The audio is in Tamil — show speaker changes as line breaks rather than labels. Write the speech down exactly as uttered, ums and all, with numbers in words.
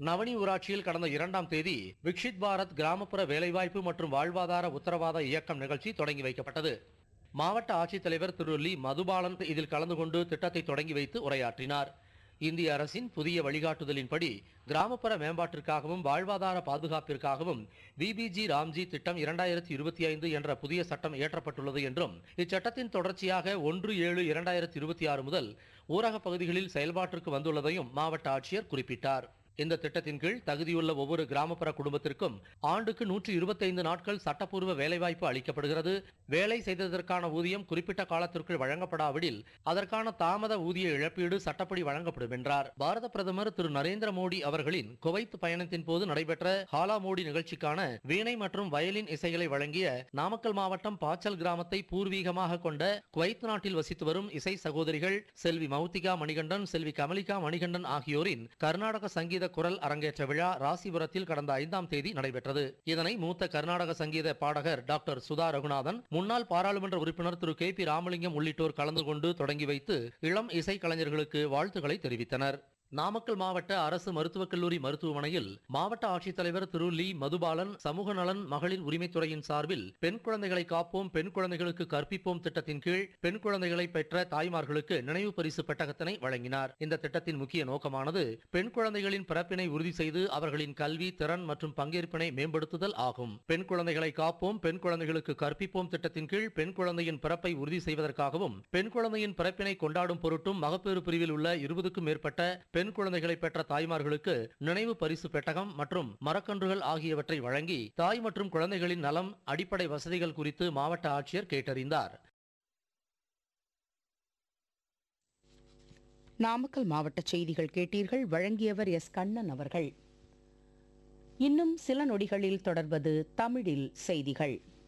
நவனி ஊராட்சியில் கடந்த இரண்டாம் தேதி விக்ஷித் பாரத் கிராமப்புற வேலைவாய்ப்பு மற்றும் வாழ்வாதார உத்தரவாத இயக்கம் நிகழ்ச்சி தொடங்கி வைக்கப்பட்டது. மாவட்ட ஆட்சித்தலைவர் திரு லி மதுபாலன் இதில் கலந்து கொண்டு திட்டத்தை தொடங்கி வைத்து உரையாற்றினார். இந்திய அரசின் புதிய வழிகாட்டுதலின்படி கிராமப்புற மேம்பாட்டிற்காகவும் வாழ்வாதார பாதுகாப்பிற்காகவும் விபிஜி ராம்ஜி திட்டம் இரண்டாயிரத்தி இருபத்தி ஐந்து என்ற புதிய சட்டம் இயற்றப்பட்டுள்ளது என்றும் இச்சட்டத்தின் தொடர்ச்சியாக ஒன்று ஏழு இரண்டாயிரத்தி இருபத்தி ஆறு முதல் ஊரக பகுதிகளில் செயல்பாட்டிற்கு வந்துள்ளதையும் மாவட்ட ஆட்சியர் குறிப்பிட்டார். இந்த திட்டத்தின் கீழ் தகுதியுள்ள ஒவ்வொரு கிராமப்புற குடும்பத்திற்கும் ஆண்டுக்கு நூற்றி இருபத்தி ஐந்து நாட்கள் சட்டப்பூர்வ வேலைவாய்ப்பு அளிக்கப்படுகிறது. வேலை செய்ததற்கான ஊதியம் குறிப்பிட்ட காலத்திற்குள் வழங்கப்படாவிடில் அதற்கான தாமத ஊதிய இழப்பீடு சட்டப்படி வழங்கப்படும் என்றார். பாரத பிரதமர் திரு நரேந்திர மோடி அவர்களின் குவைத் பயணத்தின் போது நடைபெற்ற ஹாலா மோடி நிகழ்ச்சிக்கான வீணை மற்றும் வயலின் இசைகளை வழங்கிய நாமக்கல் மாவட்டம் பாச்சல் கிராமத்தை பூர்வீகமாக கொண்ட குவைத் நாட்டில் வசித்து வரும் இசை சகோதரிகள் செல்வி மௌத்திகா மணிகண்டன், செல்வி கமலிகா மணிகண்டன் ஆகியோரின் கர்நாடக சங்கீத குரல் அரங்கேற்ற விழா ராசிபுரத்தில் கடந்த ஐந்தாம் தேதி நடைபெற்றது. இதனை மூத்த கர்நாடக சங்கீத பாடகர் டாக்டர் சுதா ரகுநாதன், முன்னாள் பாராளுமன்ற உறுப்பினர் திரு கே பி ராமலிங்கம் உள்ளிட்டோர் கலந்து கொண்டு தொடங்கி வைத்து இளம் இசை கலைஞர்களுக்கு வாழ்த்துக்களை தெரிவித்தனர். நாமக்கல் மாவட்ட அரசு மருத்துவக் கல்லூரி மருத்துவமனையில் மாவட்ட ஆட்சித்தலைவர் திரு லி மதுபாலன் சமூக நலன் மகளிர் உரிமைத்துறையின் சார்பில் பெண் குழந்தைகளை காப்போம் பெண் குழந்தைகளுக்கு கற்பிப்போம் திட்டத்தின் கீழ் பெண் குழந்தைகளை பெற்ற தாய்மார்களுக்கு நினைவு பரிசு பெட்டகத்தினை வழங்கினார். இந்த திட்டத்தின் முக்கிய நோக்கமானது பெண் குழந்தைகளின் பிறப்பினை உறுதி செய்து அவர்களின் கல்வி, திறன் மற்றும் பங்கேற்பினை மேம்படுத்துதல் ஆகும். பெண் குழந்தைகளை காப்போம் பெண் குழந்தைகளுக்கு கற்பிப்போம் திட்டத்தின் கீழ் பெண் குழந்தையின் பிறப்பை உறுதி செய்வதற்காகவும் பெண் குழந்தையின் பிறப்பினை கொண்டாடும் பொருட்டும் மகப்பேறு பிரிவில் உள்ள இருபதுக்கும் மேற்பட்ட பெண் குழந்தைகளை பெற்ற தாய்மார்களுக்கு நினைவு பரிசு பெட்டகம் மற்றும் மரக்கன்றுகள் ஆகியவற்றை வழங்கி தாய் மற்றும் குழந்தைகளின் நலம், அடிப்படை வசதிகள் குறித்து மாவட்ட ஆட்சியர் கேட்டறிந்தார்.
நாமக்கல் மாவட்ட செய்திகள் கேட்டீர்கள். வழங்கியவர் எஸ் கண்ணன் அவர்கள். இன்னும் சில நொடிகளில் தொடர்வது தமிழில் செய்திகள்.